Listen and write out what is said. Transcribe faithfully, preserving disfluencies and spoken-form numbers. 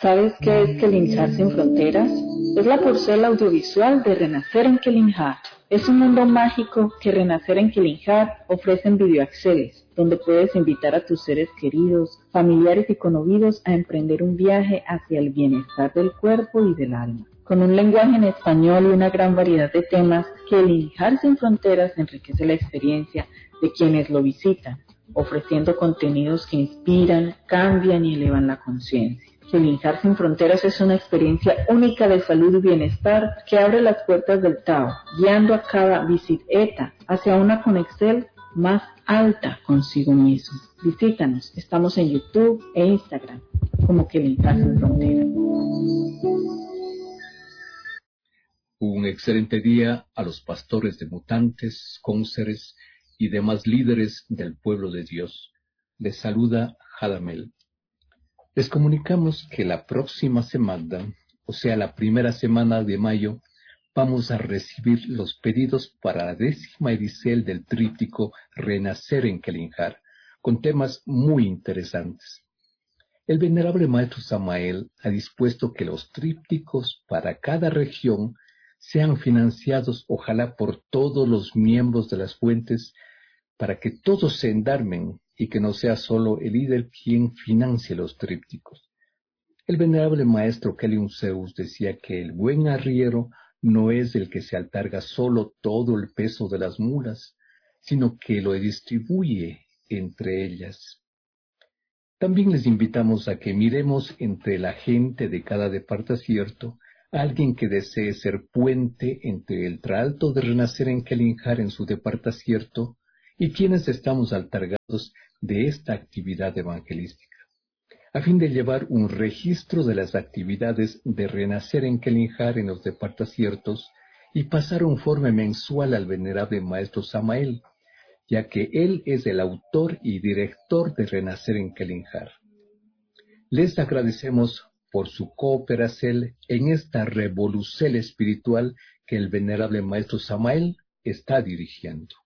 ¿Sabes qué es Kelinjar sin fronteras? Es la porcela audiovisual de Renacer en Kelinjar. Es un mundo mágico que Renacer en Kelinjar ofrece en videoacceles, donde puedes invitar a tus seres queridos, familiares y conocidos a emprender un viaje hacia el bienestar del cuerpo y del alma. Con un lenguaje en español y una gran variedad de temas, Kelinjar sin fronteras enriquece la experiencia de quienes lo visitan, ofreciendo contenidos que inspiran, cambian y elevan la conciencia. Kelinjar sin fronteras es una experiencia única de salud y bienestar que abre las puertas del Tao, guiando a cada visiteta hacia una conexión más alta consigo mismo. Visítanos, estamos en YouTube e Instagram como Kelinjar sin fronteras. Un excelente día a los pastores de mutantes, cónceres y demás líderes del pueblo de Dios. Les saluda Hadamel. Les comunicamos que la próxima semana, o sea la primera semana de mayo, vamos a recibir los pedidos para la décima edición del tríptico Renacer en Kelinjar, con temas muy interesantes. El venerable maestro Samael ha dispuesto que los trípticos para cada región sean financiados, ojalá por todos los miembros de las fuentes, para que todos se endarmen y que no sea solo el líder quien financie los trípticos. El venerable maestro Keliun Zeus decía que el buen arriero no es el que se altarga solo todo el peso de las mulas, sino que lo distribuye entre ellas. También les invitamos a que miremos entre la gente de cada departacierto a alguien que desee ser puente entre el traalto de Renacer en Kelinjar en su departacierto y quienes estamos altargados de esta actividad evangelística, a fin de llevar un registro de las actividades de Renacer en Kelinjar en los departaciertos y pasar un informe mensual al venerable maestro Samael, ya que él es el autor y director de Renacer en Kelinjar. Les agradecemos por su cooperación en esta revolución espiritual que el venerable maestro Samael está dirigiendo.